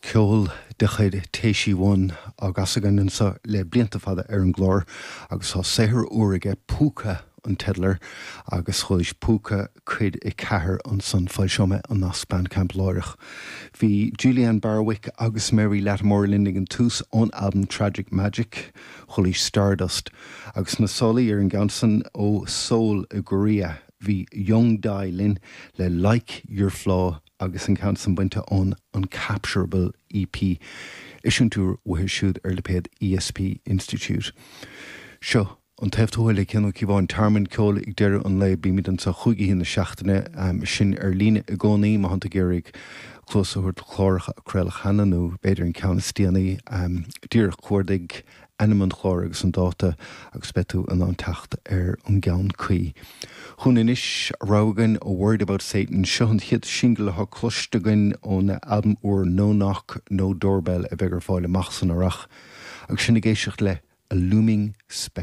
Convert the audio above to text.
ceol de chuid téisiúin agus gan sa le blianta fada an glór agus tá séthir uaige púca an tedlar agus chuis púca chuid I cethir an san fáilseome an Naspan Camp Lárach. Bhí Julianne Barwick agus Mary Lattimore Lindigan tús ón album Tragic Magic, chulis Stardust, agus na solaí an gansan ó Soul a Goria, bhí Young Dailin le Like Your Flaw agus an cansan buinte ón Uncapturable EP. Isiún túr wahir siúd le péad ESP Institute. Seo, an taobhtóil cinú cíbháin tarman ceol ag deireadh an le bíimiid an sa chuigi hí na seachtaine sin líne I gcónaí má hananta géirigh clósúir chláircha a creilech hananú beidir an ceannaíonaí dír chuirdaigh animan chlár agus an dáta agus betú an tacht an gceann chuí. Chun inis rágan ó Word About Satan seo an chiad single ha cloistegan ón album uair No Knock, No Doorbell a bheith gur fáil amach san arach agus sinna géisiocht le A Looming Spectre.